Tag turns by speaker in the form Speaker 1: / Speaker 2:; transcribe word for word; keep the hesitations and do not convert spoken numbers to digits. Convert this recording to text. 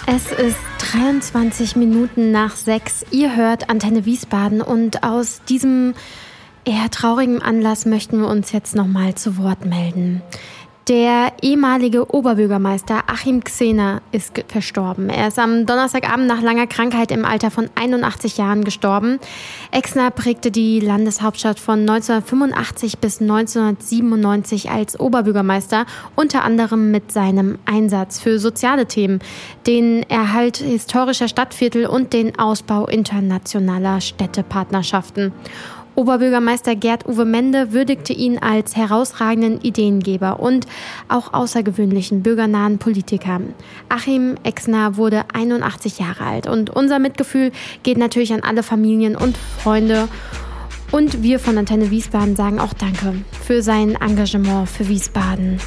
Speaker 1: Es ist dreiundzwanzig Minuten nach sechs. Ihr hört Antenne Wiesbaden und aus diesem eher traurigen Anlass möchten wir uns jetzt nochmal zu Wort melden. Der ehemalige Oberbürgermeister Achim Xener ist ge- verstorben. Er ist am Donnerstagabend nach langer Krankheit im Alter von einundachtzig Jahren gestorben. Exner prägte die Landeshauptstadt von neunzehnhundertfünfundachtzig bis neunzehnhundertsiebenundneunzig als Oberbürgermeister, unter anderem mit seinem Einsatz für soziale Themen, den Erhalt historischer Stadtviertel und den Ausbau internationaler Städtepartnerschaften. Oberbürgermeister Gerd-Uwe Mende würdigte ihn als herausragenden Ideengeber und auch außergewöhnlichen bürgernahen Politiker. Achim Exner wurde einundachtzig Jahre alt und unser Mitgefühl geht natürlich an alle Familien und Freunde. Und wir von Antenne Wiesbaden sagen auch Danke für sein Engagement für Wiesbaden.